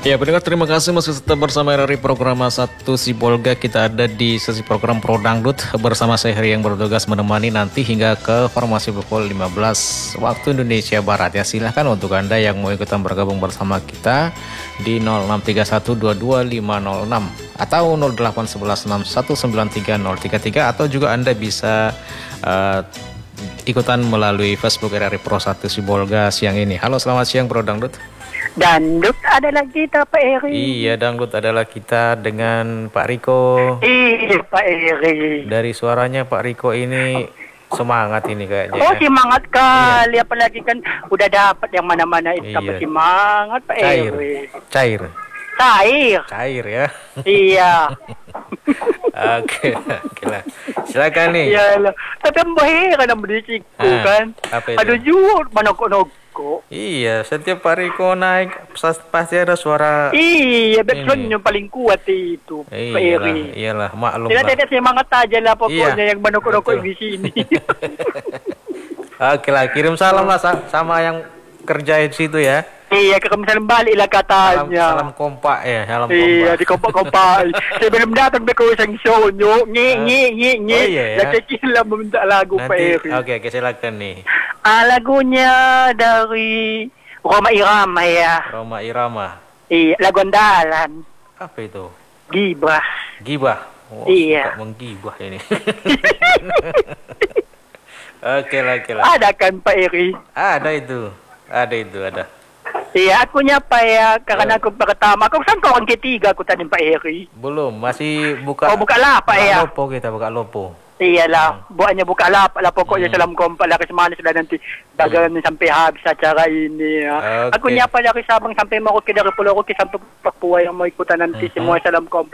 Ya, pendengar terima kasih masih tetap bersama RRI Program 1 Sibolga. Kita ada di sesi program Pro Dangdut bersama saya Heri yang bertugas menemani nanti hingga ke formasi pukul 15 waktu Indonesia Barat ya. Silahkan untuk Anda yang mau ikutan bergabung bersama kita di 0631225506 atau 08116193033 atau juga Anda bisa ikutan melalui Facebook RRI Pro 1 Sibolga siang ini. Halo, selamat siang Pro Dangdut. Dangdut adalah kita Pak Eri. Iya, Dangdut adalah kita dengan Pak Riko. Iya Pak Eri. Dari suaranya Pak Riko ini semangat ini kayaknya. Oh semangat kali, apalagi kan udah dapat yang mana-mana itu. Apa semangat Pak Eri. Cair ya. Iya. Oke lah. Silakan nih. Iyalah. Tapi mbah kan berdisiku kan. Aduh jujur manok-nok. Iya, setiap Pak Riko naik pasti ada suara. Iya, backsound yang paling kuat itu. Iyalah, maklum lah. Tidak semangat aja lah pokoknya yang manok-nok di sini. Oke lah, kirim salam lah sama yang kerja di situ ya. Iya, misalnya balik lah katanya. Salam kompak ya, salam kompak. Iya, di kompak-kompak. Sebelum datang ke sang show, nyi. Lah meminta lagu Pak Eri. Oke, silakan nih. Lagunya dari Roma Irama ya. Roma Irama. Iya, lagu andalan. Apa itu? Gibah. Oh, iya. Suka menggibah ini. Oke lah. Ada kan Pak Eri? Ada. Iya, aku nyapa ya, karena aku pertama. Aku kan orang ketiga aku tadi Pak Eri. Belum, masih buka. Oh, buka lapak ya. Buka lopo. Iyalah, buatnya buka lapak lah pokoknya salam kompak lah semana sudah nanti dagangan sampai habis acara ini ya. Aku nyapa dari Sabang sampai Merauke, dari Pulau Roke sampai Papua yang mau ikutan nanti semua salam kompak.